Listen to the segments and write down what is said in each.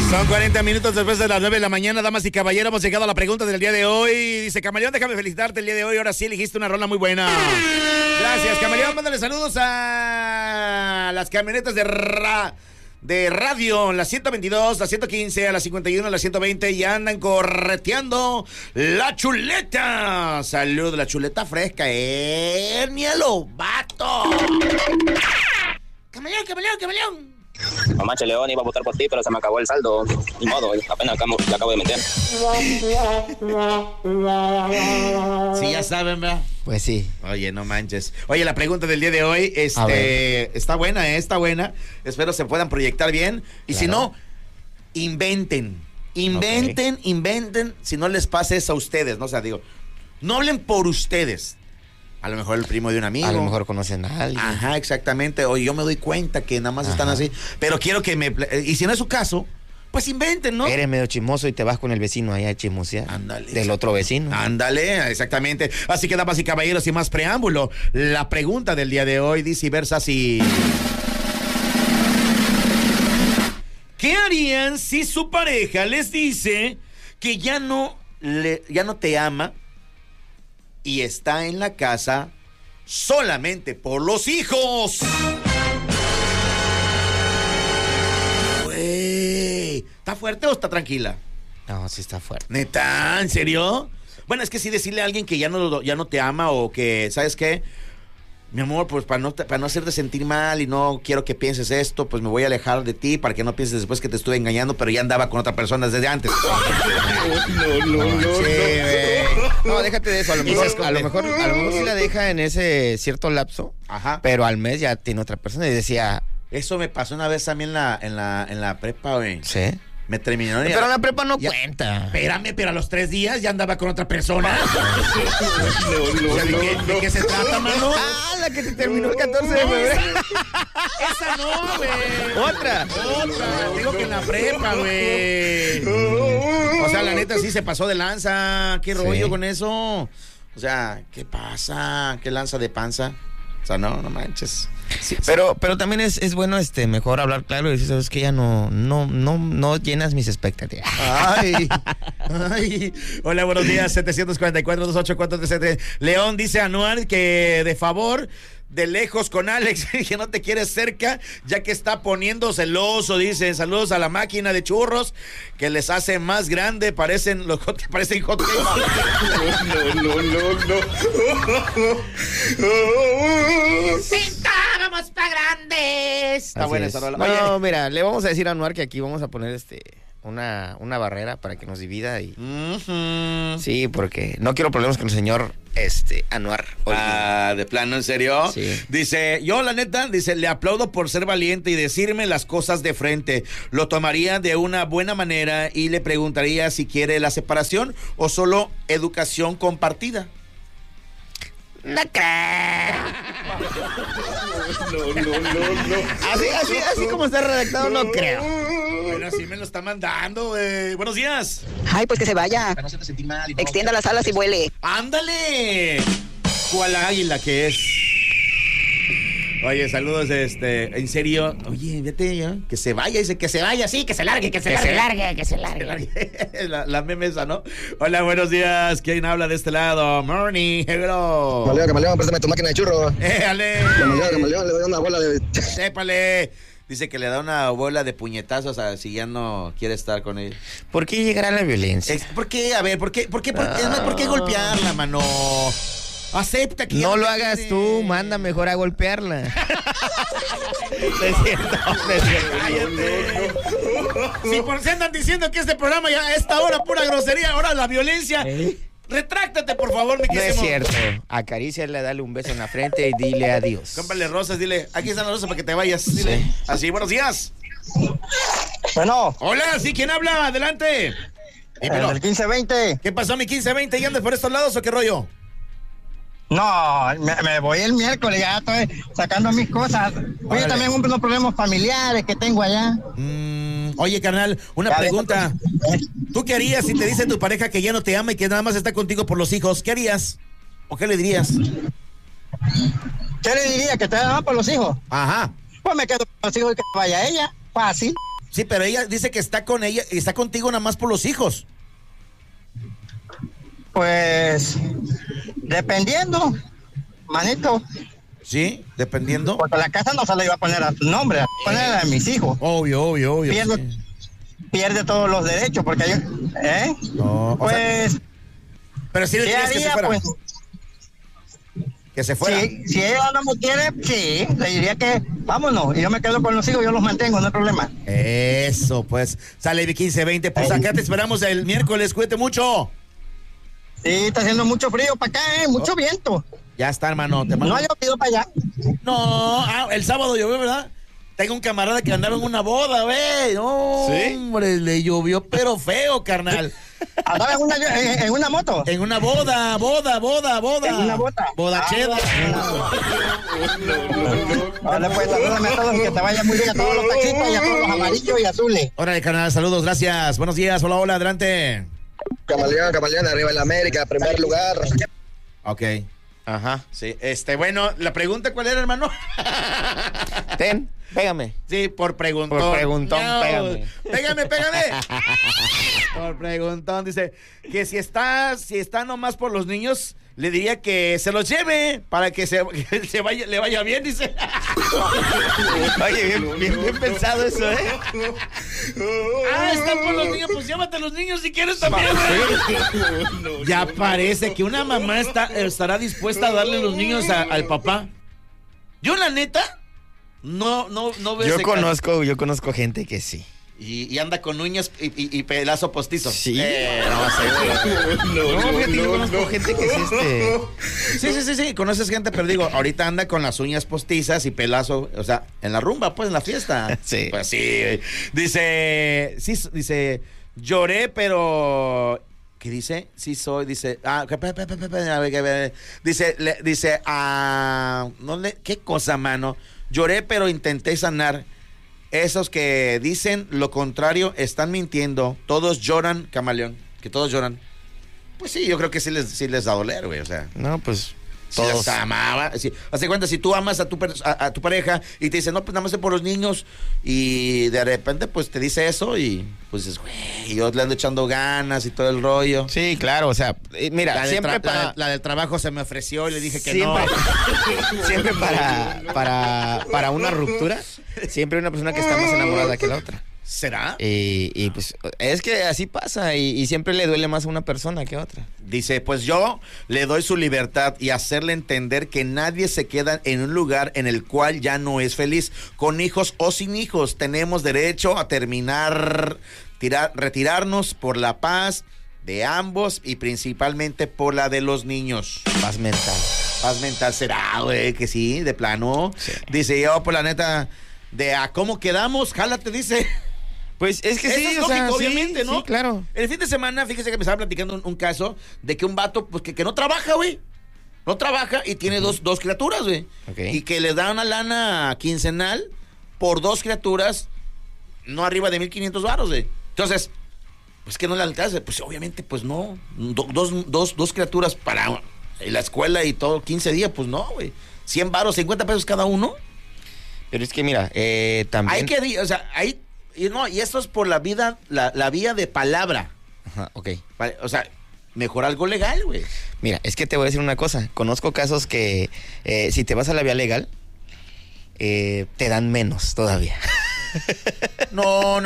Son 40 minutos después de las 9 de la mañana, damas y caballeros, hemos llegado a la pregunta del día de hoy. Dice, Camaleón, déjame felicitarte el día de hoy, ahora sí elegiste una rola muy buena. Gracias, Camaleón, mándale saludos a las camionetas de radio, la 122, la 115, a la 51, a la 120, y andan correteando la chuleta. Salud, la chuleta fresca, Hernialo, vato. Camaleón. No manches, León, iba a votar por ti, pero se me acabó el saldo. Ni modo, apenas le acabo de meter. Sí, ya saben, ¿verdad? Pues sí. Oye, no manches. Oye, la pregunta del día de hoy, está buena, está buena. Espero se puedan proyectar bien. Y claro, si no, inventen, si no les pasa eso a ustedes, ¿no? O sea, digo, no hablen por ustedes. A lo mejor el primo de un amigo. A lo mejor conocen a alguien. Ajá, exactamente. O yo me doy cuenta que nada más están así. Pero quiero que me... Y si no es su caso, pues inventen, ¿no? Eres medio chismoso y te vas con el vecino allá a chismosear. Ándale. Del otro vecino. Ándale, exactamente. Así que, damas y caballeros, sin más preámbulo, la pregunta del día de hoy dice y versa así. ¿Qué harían si su pareja les dice que ya no te ama y está en la casa solamente por los hijos? Güey, ¿está fuerte o está tranquila? No, sí está fuerte. ¿Neta? ¿En serio? Bueno, es que sí decirle a alguien que ya no te ama o que, ¿sabes qué? Mi amor, pues para no hacerte sentir mal y no quiero que pienses esto, pues me voy a alejar de ti para que no pienses después que te estuve engañando, pero ya andaba con otra persona desde antes. No, déjate de eso. A lo mejor sí la deja en ese cierto lapso. Ajá. Pero al mes ya tiene otra persona y decía... Eso me pasó una vez también en la prepa, güey. Sí. Me terminaron. Pero en la prepa no cuenta. Espérame, pero a los 3 días ya andaba con otra persona. ¿De qué se trata, mano? Ah, la que te terminó el 14 de febrero. Esa no, güey. Otra. Digo que en la prepa, güey. O sea, la neta sí se pasó de lanza. ¿Qué rollo con eso? O sea, ¿qué pasa? ¿Qué lanza de panza? O sea, no manches. Sí, pero también es bueno mejor hablar claro y decir, sabes que ya no llenas mis expectativas. Ay. Hola, buenos días, 744-284-37. León dice a Anuar que de favor, de lejos con Alex, que no te quieres cerca, ya que está poniendo celoso, dice. Saludos a la máquina de churros, que les hace más grande, parecen hot cakes. No. ¡Vamos pa' grandes! Está buena esa rola. No, mira, le vamos a decir a Anuar que aquí vamos a poner una barrera para que nos divida y... Sí, porque no quiero problemas con el señor Anuar. ¿De plano, en serio? Sí. Dice, yo la neta, le aplaudo por ser valiente y decirme las cosas de frente. Lo tomaría de una buena manera y le preguntaría si quiere la separación o solo educación compartida. No creo. No. Así como está redactado, no creo. Bueno, así me lo está mandando, güey. Buenos días. Ay, pues que se vaya. Para no hacerte sentir mal. Extienda las alas y vuele. ¡Ándale! ¿Cuál águila que es? Oye, saludos, en serio. Oye, vete ya. Que se vaya, dice que se vaya, sí, que se largue. La meme esa, ¿no? Hola, buenos días. ¿Quién habla de este lado? Morning, hello. Camaleón, préstame tu máquina de churro. Ale. Camaleón, le doy una bola de... Sépale. Dice que le da una bola de puñetazos si ya no quiere estar con él. ¿Por qué llegará la violencia? ¿Por qué? A ver, ¿por qué golpearla, mano? Acepta que... No lo hagas tú, manda mejor a golpearla. Es cierto. Cállate. Si por si andan diciendo que este programa ya a esta hora pura grosería, ahora la violencia... Retráctate, por favor, mi querido. No es cierto. Acaríciale, dale un beso en la frente y dile adiós. Cómprale rosas, dile, aquí están las rosas para que te vayas. Dile. Sí. Así, buenos días. Bueno. Hola, sí, ¿quién habla? Adelante. El 1520. ¿Qué pasó, mi 1520? ¿Y andas por estos lados o qué rollo? No, me voy el miércoles, ya estoy sacando mis cosas. Oye, también unos problemas familiares que tengo allá. Oye, carnal, una pregunta. ¿Tú qué harías si te dice tu pareja que ya no te ama y que nada más está contigo por los hijos? ¿Qué harías? ¿O qué le dirías? ¿Qué le diría? ¿Que te ama por los hijos? Ajá. Pues me quedo con los hijos y que vaya ella. Fácil. Sí, pero ella dice que está con ella y está contigo nada más por los hijos. Pues, dependiendo, manito, Sí, dependiendo. porque la casa no se la iba a poner a su nombre, a poner a mis hijos. Obvio. Pierde todos los derechos, porque hay, No, o sea, pues, pero sí le ¿qué dirías que se haría? fuera. Pues, Que se fuera. si ella no me quiere, sí, le diría que vámonos, y yo me quedo con los hijos, yo los mantengo, no hay problema. Eso, pues. Sale 15-20. Pues acá te esperamos el miércoles. Cuídate mucho. Sí, está haciendo mucho frío para acá, mucho viento. Ya está, hermano. Te mando- No ha llovido para allá. No, el sábado llovió, ¿verdad? Tengo un camarada que andaba en una boda, güey. No, ¿Sí? hombre, le llovió, pero feo, carnal. Andaba en una moto. En una boda. En una bota. Bodacheda. Ahora pues, salúdame a todos y que te vaya muy bien a todos los taxistas y a todos los amarillos y azules. Órale, carnal, saludos, gracias. Buenos días, hola, adelante. Camaleón, arriba en la América, primer lugar. Ok. Ajá. Sí, bueno, la pregunta, ¿cuál era, hermano? Ten, pégame. Sí, por preguntón. Por preguntón, Pégame. pégame. Por preguntón, dice que si está nomás por los niños, le diría que se los lleve para que le vaya bien, dice. Oye, bien pensado eso, ¿eh? Está por los niños, pues llévate a los niños si quieres también, güey. Ya parece que una mamá estará dispuesta a darle los niños al papá. Yo, la neta, no veo Yo ese caso. conozco gente que sí. Y anda con uñas y pelazo postizo. Sí. No sé, güey. No, fíjate, yo conozco gente que sí, Sí, conoces gente, pero digo, ahorita anda con las uñas postizas y pelazo, o sea, en la rumba, pues, en la fiesta. Sí. Pues sí. Dice, lloré, pero... ¿Qué dice? Sí soy, dice... Dice, ¿qué cosa, mano? Lloré, pero intenté sanar. Esos que dicen lo contrario están mintiendo. Todos lloran, camaleón. Que todos lloran. Pues sí, yo creo que sí les da doler, güey. O sea, No, pues si todos. las amaba. Sí, hace cuenta, si tú amas a tu pareja y te dice, no, pues nada más es por los niños. Y de repente, pues te dice eso y pues dices, güey, yo le ando echando ganas y todo el rollo. Sí, claro, o sea, mira, La del siempre la del trabajo se me ofreció y le dije que siempre, no. siempre para una ruptura, siempre hay una persona que está más enamorada que la otra. ¿Será? Y pues es que así pasa y siempre le duele más a una persona que a otra. Dice, pues yo le doy su libertad y hacerle entender que nadie se queda en un lugar en el cual ya no es feliz. Con hijos o sin hijos, tenemos derecho a retirarnos por la paz de ambos y principalmente por la de los niños. Paz mental. Paz mental será, güey, que sí, de plano. Sí. Dice, yo, pues la neta, de a cómo quedamos, jálate, dice. Pues es que Eso sí, es o sea, lógico, sí, obviamente, ¿no? Sí, claro. El fin de semana, fíjese que me estaba platicando un caso de que un vato, pues que no trabaja, güey. No trabaja y tiene dos criaturas, güey. Ok. Y que le da una lana quincenal por 2 criaturas, no arriba de 1,500 varos, güey. Entonces, pues que no le alcanza. Pues obviamente, pues no. Dos criaturas para la escuela y todo, 15 días, pues no, güey. 100 varos, 50 pesos cada uno. Pero es que mira, también. Hay que, o sea, hay... Y esto es por la vía de palabra. Ajá, ok. Vale, o sea, mejor algo legal, güey. Mira, es que te voy a decir una cosa. Conozco casos que si te vas a la vía legal, te dan menos todavía. No.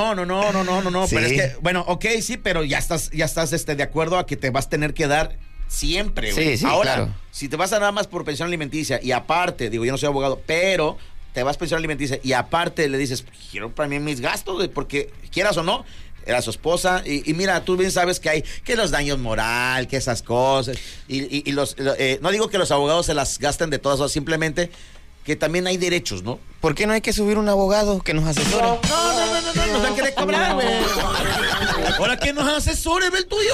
Sí. Pero es que, bueno, ok, sí, pero ya estás de acuerdo a que te vas a tener que dar siempre, güey. Sí, Ahora, claro. si te vas a nada más por pensión alimenticia y aparte, digo, yo no soy abogado, pero te vas a pensión alimenticia y aparte le dices, quiero para mí mis gastos, güey, porque quieras o no, era su esposa y mira, tú bien sabes que hay que los daños moral, que esas cosas y no digo que los abogados se las gasten de todas, simplemente que también hay derechos, ¿no? ¿Por qué no hay que subir un abogado que nos asesore? No, nos van a querer cobrar, güey. Ahora que nos asesore, ve el tuyo.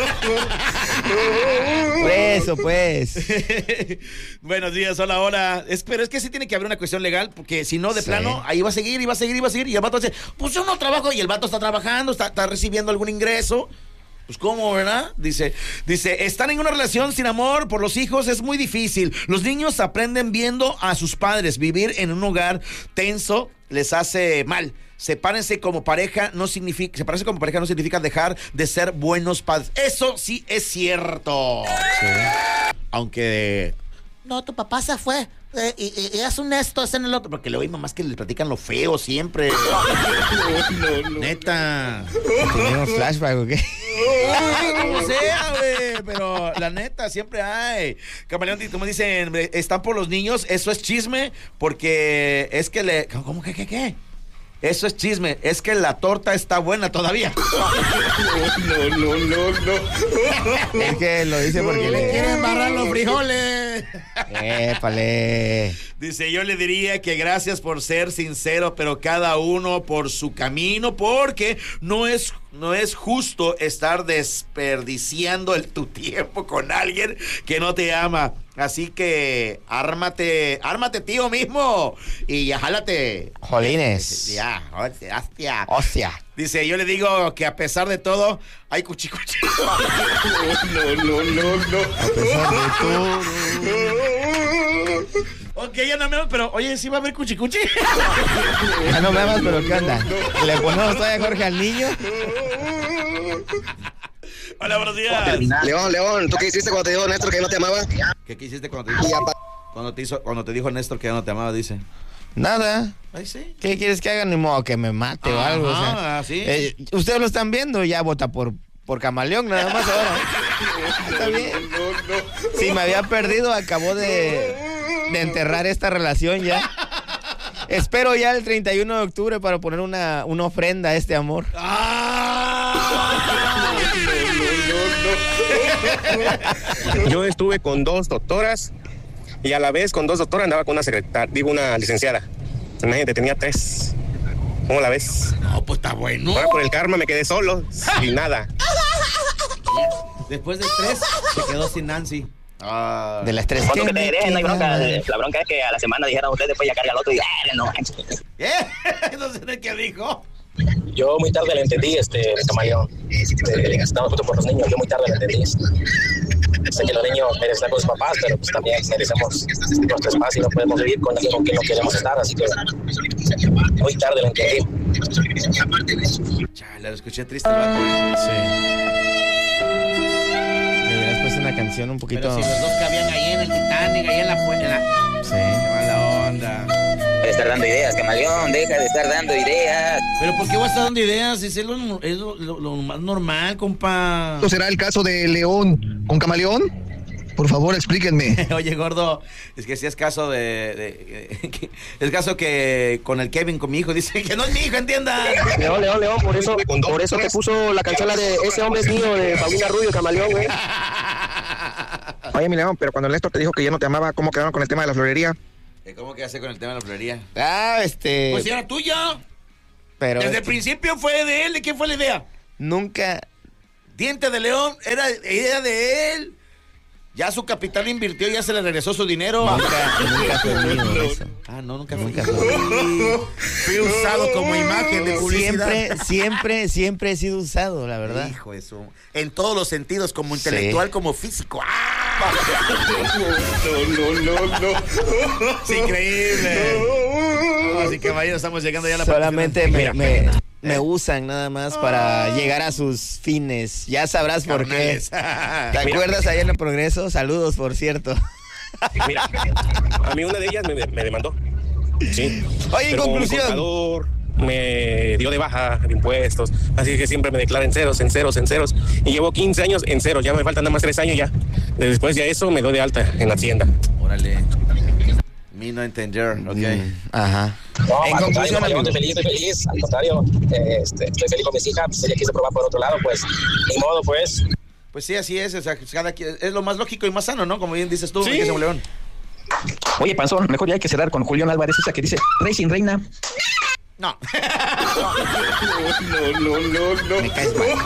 Eso, pues. Buenos días, hola. Pero es que sí tiene que haber una cuestión legal, porque si no, de Sí. plano, ahí va a seguir. Y el vato dice, pues yo no trabajo, y el vato está trabajando, está recibiendo algún ingreso. Pues cómo, ¿verdad? Dice, estar en una relación sin amor por los hijos es muy difícil. Los niños aprenden viendo a sus padres. Vivir en un hogar tenso les hace mal. separarse como pareja no significa dejar de ser buenos padres. Eso sí es cierto. Sí. Aunque... No, tu papá se fue. Y es un esto, es en el otro. Porque luego hay mamás que le platican lo feo siempre. No. Neta. ¿Tenemos flashback o qué? Como sea, güey. Pero la neta, siempre hay. Camaleón, como dicen, están por los niños. Eso es chisme. Porque es que le... ¿Cómo que qué? Eso es chisme, es que la torta está buena todavía. No. Es que lo dice porque le quieren embarrar los frijoles. Épale. Dice, yo le diría que gracias por ser sincero, pero cada uno por su camino, porque no es justo estar desperdiciando tu tiempo con alguien que no te ama. Así que ármate tío mismo y ya jálate. Jolines. Ya, hostia. Dice, yo le digo que a pesar de todo, hay cuchicuchi. No. A pesar de todo. Ok, ya no me amas, pero oye, ¿sí va a haber cuchicuchi? Ya no me amas, pero ¿qué onda? ¿Le ponemos todavía Jorge al niño? Hola, buenos días. León, ¿tú qué hiciste cuando te dijo Néstor que no te amaba? ¿Qué hiciste cuando te dijo Néstor que ya no te amaba, dice? Nada. Ay, sí. ¿Qué quieres que haga? Ni modo que me mate o algo. O sea, sí. Ustedes lo están viendo, ya vota por Camaleón, nada más ahora. Está bien. No. Si me había perdido, acabó de enterrar esta relación ya. Espero ya el 31 de octubre para poner una ofrenda a este amor. Yo estuve con 2 doctoras y a la vez con 2 doctoras andaba con una licenciada. Imagínate, tenía 3. ¿Cómo la ves? No, pues está bueno. Ahora por el karma me quedé solo, sin nada. Después de 3, se quedó sin Nancy. De las 3 que te diré, no hay bronca. La bronca es que a la semana dijeron ustedes, después ya carga el otro y no. No sé de qué dijo. Yo muy tarde le entendí, Camaleón. Estamos juntos por los niños, yo muy tarde le entendí. Sé que los niños merecen con sus papás, pero pues también merecemos nuestro espacio y no podemos vivir con alguien con quien no queremos estar, así que muy tarde le entendí. Chale, lo escuché triste el vato. Sí. Deberías puesto una canción un poquito... Pero si los dos cabían ahí en el Titanic, ahí en la puerta. Sí. Qué mala onda. Deja de estar dando ideas, Camaleón, deja de estar dando ideas. Pero ¿por qué voy a estar dando ideas? Es lo más normal, compa. ¿Esto será el caso de León con Camaleón? Por favor, explíquenme. Oye, gordo, es que si es caso es caso que con el Kevin, con mi hijo, dice que no es mi hijo, entienda. León, por eso te puso la canción de Ese hombre es mío, de Paulina Rubio, Camaleón, güey. Oye, mi León, pero cuando Néstor te dijo que ya no te amaba, ¿cómo quedaron con el tema de la florería? ¿Cómo quedaste con el tema de la florería? Pues si era tuya. Pero desde el principio fue de él. ¿De quién fue la idea? Nunca. Diente de León, era idea de él. Ya su capital invirtió, ya se le regresó su dinero. Nunca fue mío eso. Nunca fue. Fui usado como imagen de publicidad. Siempre he sido usado, la verdad. Hijo, eso. En todos los sentidos, como intelectual, como físico. No. Es increíble. Así que vaya, estamos llegando ya a la solamente me usan nada más para llegar a sus fines. Ya sabrás por qué. ¿Te acuerdas ahí en el Progreso? Saludos, por cierto. Mira, a mí una de ellas me demandó. Sí. Oye, en conclusión. Un contador me dio de baja de impuestos, así que siempre me declara en ceros. Y llevo 15 años en ceros, ya me faltan nada más 3 años ya. Después de eso me doy de alta en Hacienda. Órale. Me no entender, ok. Ajá. No, en conclusión, estoy feliz. Al contrario, estoy feliz con mis hijas. Ella quiso probar por otro lado, pues, ni modo, pues. Pues sí, así es. O sea, cada quien, es lo más lógico y más sano, ¿no? Como bien dices tú, sí. León. Oye, Panzón, mejor ya hay que cerrar con Julián Álvarez, esa que dice Rey sin reina. No. No. Me caes mal.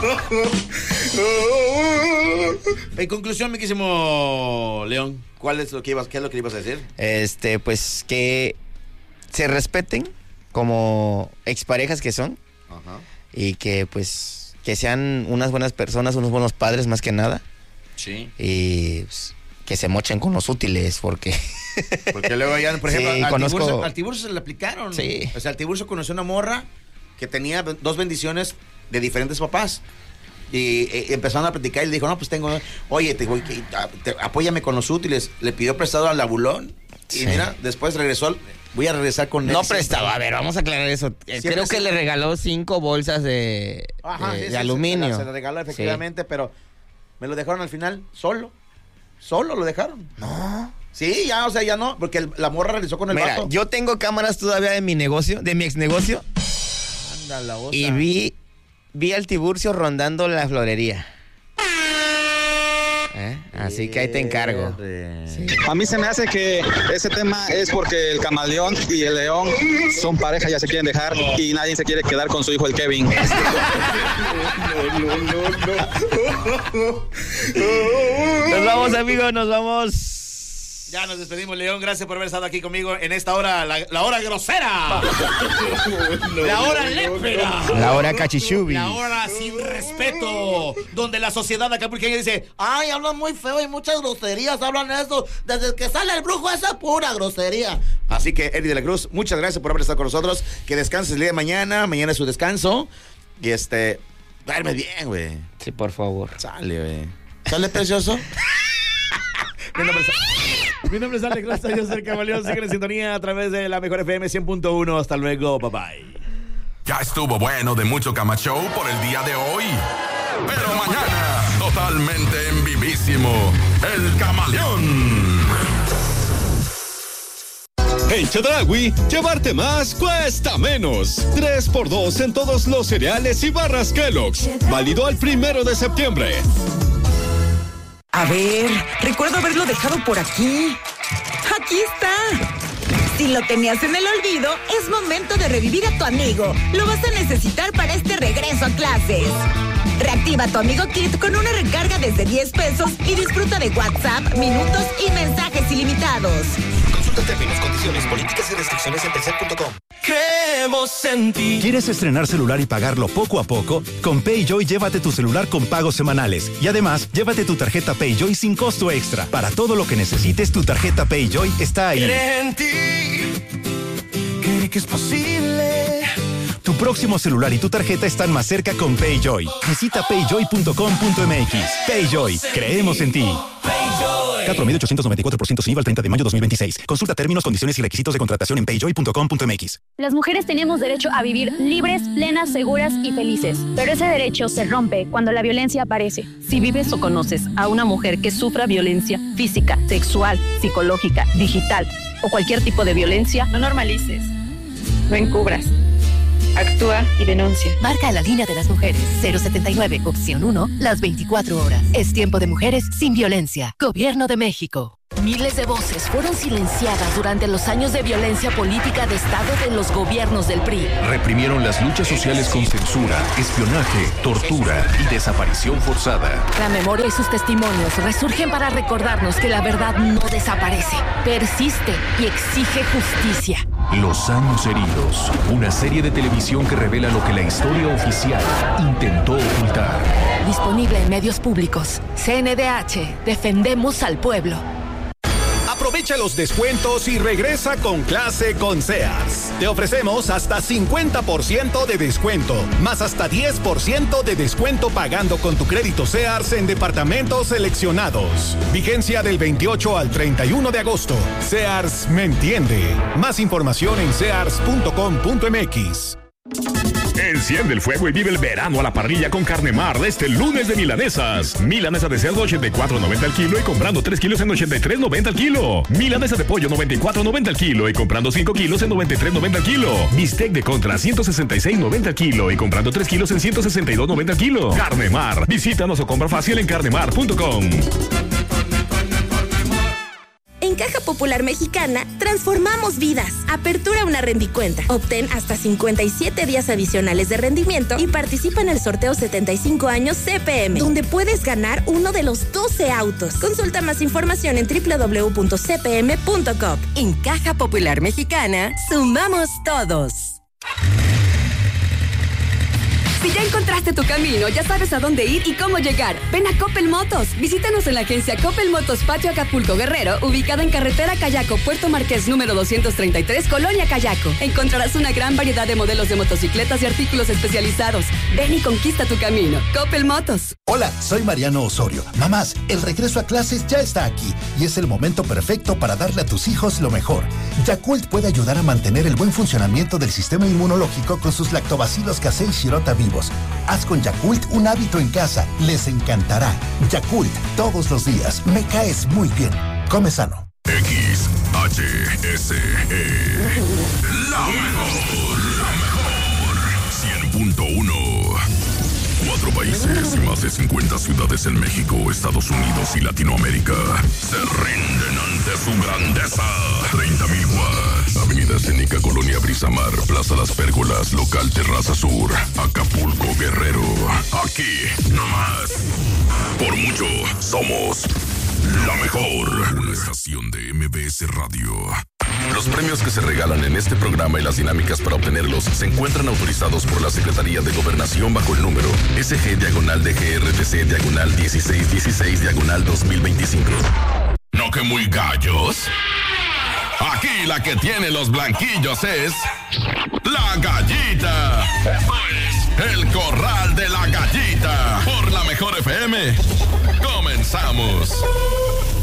En conclusión, mi quísimo León, ¿qué es lo que ibas a decir? Pues que se respeten como exparejas que son. Ajá. Y que pues que sean unas buenas personas, unos buenos padres más que nada. Sí. Y pues, que se mochen con los útiles, porque luego ya, por ejemplo, sí, al Tiburcio se le aplicaron. Sí. O sea, el Tiburcio conoció una morra que tenía 2 bendiciones de diferentes papás. Y empezaron a platicar y le dijo, no, pues oye, apóyame con los útiles. Le pidió prestado al abulón. Sí. Y mira, después voy a regresar con él. No prestaba, a ver, vamos a aclarar eso. Creo que le regaló 5 bolsas de aluminio. Se le regaló efectivamente, pero me lo dejaron al final solo. Solo lo dejaron. No. Sí, ya, o sea, ya no, porque la morra realizó con el vato. Yo tengo cámaras todavía de mi negocio, de mi ex negocio. Anda, la osa. Y vi al Tiburcio rondando la florería. Así que ahí te encargo. Sí. A mí se me hace que ese tema es porque el camaleón y el león son pareja, ya se quieren dejar y nadie se quiere quedar con su hijo el Kevin. Nos vamos, amigos, nos vamos. Ya nos despedimos, León. Gracias por haber estado aquí conmigo en esta hora, la hora grosera. La hora lépera. La hora cachichubi. La hora sin respeto. Donde la sociedad acapulqueña dice, ay, hablan muy feo y muchas groserías, hablan eso. Desde que sale el brujo, esa pura grosería. Así que, Eddie de la Cruz, muchas gracias por haber estado con nosotros. Que descanses el día de mañana. Mañana es su descanso. Y duerme bien, güey. Sí, por favor. Sale, güey. ¿Sale precioso? Mi nombre es Alex Rasta, yo soy el Camaleón. Sigue en sintonía a través de la Mejor FM 100.1. Hasta luego, bye bye. Ya estuvo bueno de mucho Cama Show por el día de hoy. Pero mañana, totalmente en vivísimo, el Camaleón. En Chedraui, llevarte más cuesta menos. 3x2 en todos los cereales y barras Kellogg's. Válido al 1 de septiembre. A ver, recuerdo haberlo dejado por aquí. ¡Aquí está! Si lo tenías en el olvido, es momento de revivir a tu amigo. Lo vas a necesitar para este regreso a clases. Reactiva tu Amigo Kit con una recarga desde 10 pesos y disfruta de WhatsApp, minutos y mensajes ilimitados. Consulta términos, condiciones, políticas y restricciones en Telcel.com. Creemos en ti. ¿Quieres estrenar celular y pagarlo poco a poco? Con PayJoy llévate tu celular con pagos semanales. Y además, llévate tu tarjeta PayJoy sin costo extra. Para todo lo que necesites, tu tarjeta PayJoy está ahí. Cree en ti. Cree que es posible. Tu próximo celular y tu tarjeta están más cerca con PayJoy. Visita payjoy.com.mx. PayJoy, creemos en ti. CAT promedio 894% sin IVA al 30 de mayo 2026. Consulta términos, condiciones y requisitos de contratación en payjoy.com.mx. Las mujeres tenemos derecho a vivir libres, plenas, seguras y felices. Pero ese derecho se rompe cuando la violencia aparece. Si vives o conoces a una mujer que sufra violencia física, sexual, psicológica, digital o cualquier tipo de violencia, no normalices, no encubras. Actúa y denuncia. Marca la línea de las mujeres 079, opción 1, las 24 horas. Es tiempo de mujeres sin violencia. Gobierno de México. Miles de voces fueron silenciadas durante los años de violencia política de Estado de los gobiernos del PRI. Reprimieron las luchas sociales con censura, espionaje, tortura y desaparición forzada. La memoria y sus testimonios resurgen para recordarnos que la verdad no desaparece, persiste y exige justicia. Los años heridos, una serie de televisión que revela lo que la historia oficial intentó ocultar. Disponible en medios públicos. CNDH, defendemos al pueblo. Aprovecha los descuentos y regresa con clase con Sears. Te ofrecemos hasta 50% de descuento, más hasta 10% de descuento pagando con tu crédito Sears en departamentos seleccionados. Vigencia del 28 al 31 de agosto. Sears me entiende. Más información en sears.com.mx. Enciende el fuego y vive el verano a la parrilla con Carnemar este lunes de milanesas. Milanesa de cerdo 84.90 al kilo y comprando 3 kilos en 83.90 al kilo. Milanesa de pollo 94.90 al kilo y comprando 5 kilos en 93.90 al kilo. Bistec de contra 166.90 al kilo y comprando 3 kilos en 162.90 al kilo. Carnemar. Visítanos o compra fácil en carnemar.com. En Caja Popular Mexicana, transformamos vidas. Apertura una rendicuenta. Obtén hasta 57 días adicionales de rendimiento y participa en el sorteo 75 años CPM, donde puedes ganar uno de los 12 autos. Consulta más información en www.cpm.com. En Caja Popular Mexicana, sumamos todos. Si ya encontraste encontraste tu camino, ya sabes a dónde ir y cómo llegar. Ven a Coppel Motos. Visítanos en la agencia Coppel Motos Patio Acapulco Guerrero, ubicada en carretera Cayaco, Puerto Marqués número 233, Colonia Cayaco. Encontrarás una gran variedad de modelos de motocicletas y artículos especializados. Ven y conquista tu camino. Coppel Motos. Hola, soy Mariano Osorio. Mamás, el regreso a clases ya está aquí y es el momento perfecto para darle a tus hijos lo mejor. Yakult puede ayudar a mantener el buen funcionamiento del sistema inmunológico con sus lactobacilos casei shirota vivos. Haz con Yakult un hábito en casa. Les encantará. Yakult, todos los días. Me caes muy bien. Come sano. XHSE. La mejor. 100.1. 4 países y más de 50 ciudades en México, Estados Unidos y Latinoamérica se rinden ante su grandeza. 30,000 watts. Avenida Escénica, Colonia Brisamar, Plaza Las Pérgolas, Local Terraza Sur, Acapulco, Guerrero. Aquí, nomás. Por mucho, somos la mejor. Una estación de MBS Radio. Los premios que se regalan en este programa y las dinámicas para obtenerlos se encuentran autorizados por la Secretaría de Gobernación bajo el número SG-DGRTC-1616-2025. ¿No que muy gallos? Aquí la que tiene los blanquillos es la Gallita. El Corral de la Gallita por la Mejor FM. Comenzamos.